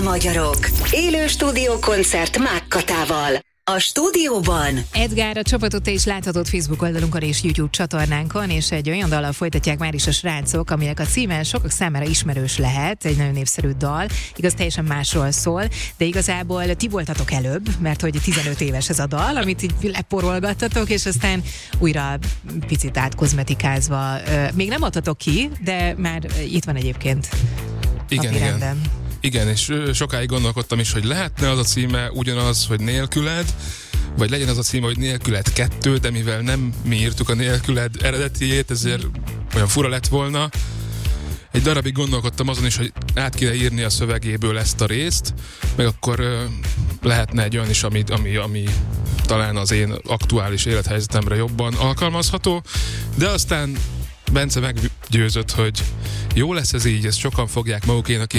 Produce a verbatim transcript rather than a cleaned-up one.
magyarok. Élő stúdiókoncert Mákkatával. A stúdióban Edgár, a csapatot te is láthatod Facebook oldalunkon és YouTube csatornánkon, és egy olyan dallal folytatják már is a srácok, aminek a címe sokak számára ismerős lehet, egy nagyon népszerű dal, igaz, teljesen másról szól, de igazából ti voltatok előbb, mert hogy tizenöt éves ez a dal, amit így leporolgattatok, és aztán újra picit átkozmetikázva, még nem adtatok ki, de már itt van egyébként. Igen, igen. Igen, és sokáig gondolkodtam is, hogy lehetne az a címe ugyanaz, hogy nélküled, vagy legyen az a címe, hogy nélküled kettő, de mivel nem mi írtuk a nélküled eredetiét, ezért olyan fura lett volna. Egy darabig gondolkodtam azon is, hogy át kéne írni a szövegéből ezt a részt, meg akkor ö, lehetne egy olyan is, ami, ami, ami talán az én aktuális élethelyzetemre jobban alkalmazható, de aztán Bence meggyőzött, hogy jó lesz ez így, ezt sokan fogják magukénak